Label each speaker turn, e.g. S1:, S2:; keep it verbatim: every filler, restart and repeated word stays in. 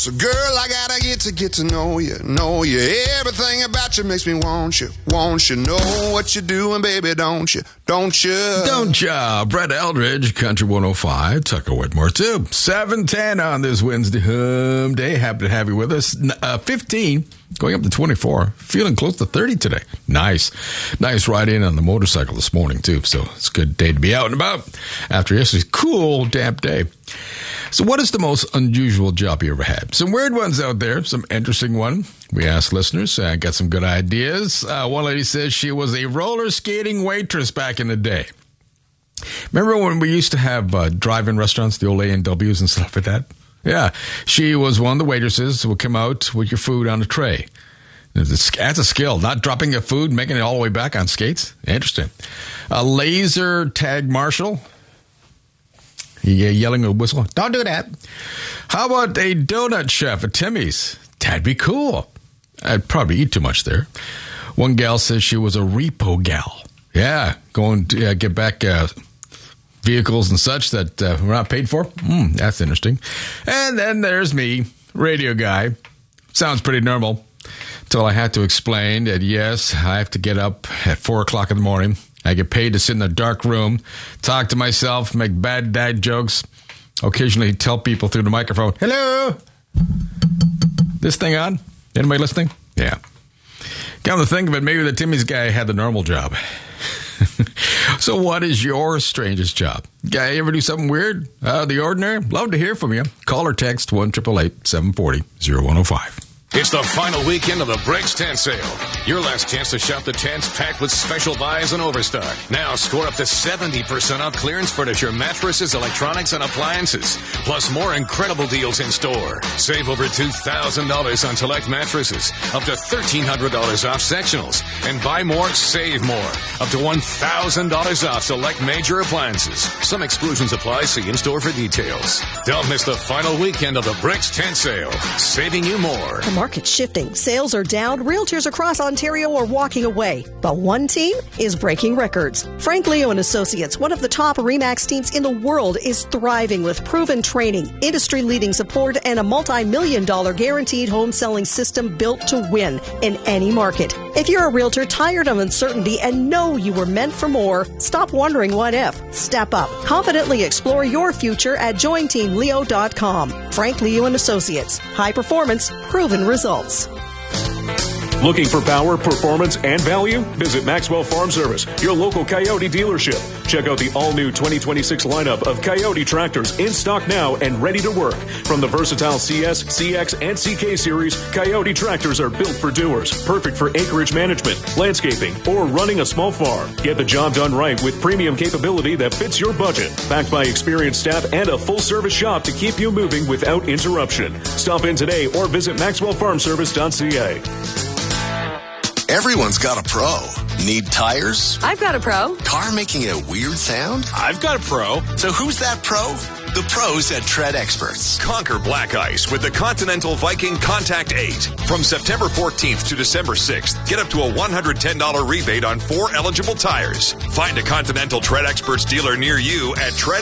S1: So girl, I gotta get to get to know you, know you. Everything about you makes me want you, want you. Know what you're doing, baby, don't you, don't you?
S2: Don't ya? Brett Eldridge, Country one oh five, Tucker Whitmore too. seven ten on this Wednesday hum day. Happy to have you with us. Uh, fifteen, going up to twenty-four. Feeling close to thirty today. Nice. Nice ride in on the motorcycle this morning too. So it's a good day to be out and about after yesterday's cool, damp day. So what is the most unusual job you ever had? Some weird ones out there, some interesting one. We asked listeners, uh, got some good ideas. Uh, one lady says she was a roller skating waitress back in the day. Remember when we used to have uh, drive-in restaurants, the old A and W's and stuff like that? Yeah, she was one of the waitresses who would come out with your food on a tray. That's a skill, not dropping your food, making it all the way back on skates. Interesting. A laser tag marshal. He, uh, yelling a whistle. Don't do that. How about a donut chef at Timmy's? That'd be cool. I'd probably eat too much there. One gal says she was a repo gal. Yeah, going to uh, get back uh, vehicles and such that uh, we're not paid for. Mm, that's interesting. And then there's me, radio guy. Sounds pretty normal. Until I had to explain that, yes, I have to get up at four o'clock in the morning. I get paid to sit in a dark room, talk to myself, make bad dad jokes, occasionally tell people through the microphone, hello, this thing on? Anybody listening? Yeah. Come to think of it, maybe the Timmy's guy had the normal job. So what is your strangest job? Guy, ever do something weird, out of the ordinary? Love to hear from you. Call or text one eight eight eight, seven four zero, zero one zero five.
S3: It's the final weekend of the Bricks Tent Sale. Your last chance to shop the tents packed with special buys and overstock. Now score up to seventy percent off clearance furniture, mattresses, electronics, and appliances. Plus more incredible deals in store. Save over two thousand dollars on select mattresses. Up to one thousand three hundred dollars off sectionals. And buy more, save more. Up to one thousand dollars off select major appliances. Some exclusions apply. See in-store for details. Don't miss the final weekend of the Bricks Tent Sale. Saving you more.
S4: The market's shifting. Sales are down. Realtors across Ontario are walking away. But one team is breaking records. Frank Leo and Associates, one of the top RE/MAX teams in the world, is thriving with proven training, industry-leading support, and a multi-million dollar guaranteed home selling system built to win in any market. If you're a realtor tired of uncertainty and know you were meant for more, stop wondering what if. Step up. Confidently explore your future at join team leo dot com. Frank Leo and Associates. High performance, proven results.
S5: Looking for power, performance, and value? Visit Maxwell Farm Service, your local Coyote dealership. Check out the all-new twenty twenty-six lineup of Coyote tractors in stock now and ready to work. From the versatile C S, C X, and C K series, Coyote tractors are built for doers, perfect for acreage management, landscaping, or running a small farm. Get the job done right with premium capability that fits your budget. Backed by experienced staff and a full-service shop to keep you moving without interruption. Stop in today or visit maxwell farm service dot c a.
S6: Everyone's got a pro. Need tires?
S7: I've got a pro.
S6: Car making a weird sound?
S8: I've got a pro.
S6: So who's that pro? The pros at Tread Experts.
S8: Conquer black ice with the Continental Viking Contact eight. From September fourteenth to December sixth, get up to a one hundred ten dollars rebate on four eligible tires. Find a Continental Tread Experts dealer near you at tread